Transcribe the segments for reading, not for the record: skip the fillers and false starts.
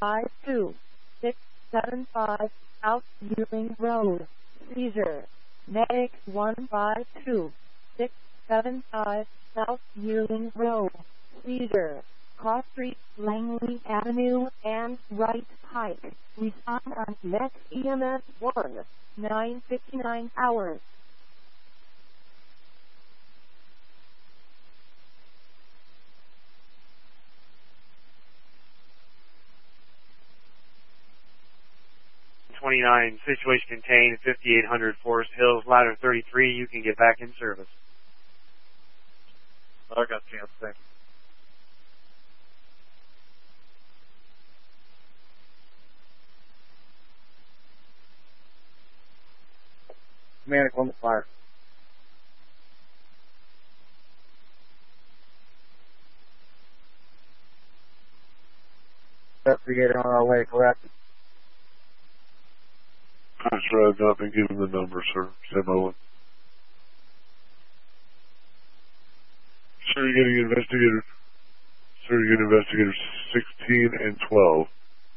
152-675 South Ewing Road. Seizure. Medic 152-675 South Ewing Road. Seizure. Cross Street, Langley Avenue, and Wright Pike. Respond on next EMS 1, 9:59 hours. Situation contained, 5800 Forest Hills, ladder 33. You can get back in service. I got a chance, thank you. Manic on the fire. Investigator on our way, correct? Just drive up and give him the number, sir. Semi-1. Sir, you're getting investigators. Sir, you're getting investigators 16 and 12.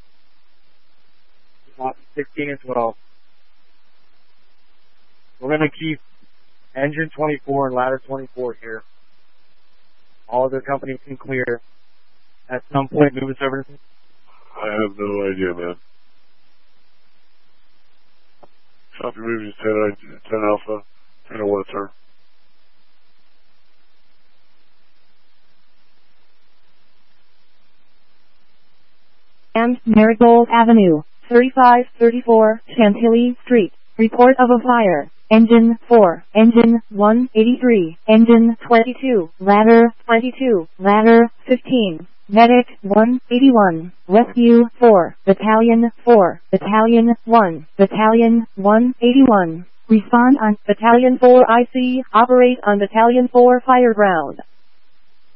16 and 12. We're going to keep engine 24 and ladder 24 here. All other companies can clear. At some point, move us over. I have no idea, man. Copy moving 10 Alpha, 10-1, sir. And Marigold Avenue, 3534 Chantilly Street. Report of a fire. Engine 4, Engine 183, Engine 22, Ladder 22, Ladder 15. Medic 181, Rescue 4, Battalion 4, Battalion 1, Battalion 181. Respond on Battalion 4 IC, operate on Battalion 4 fire ground.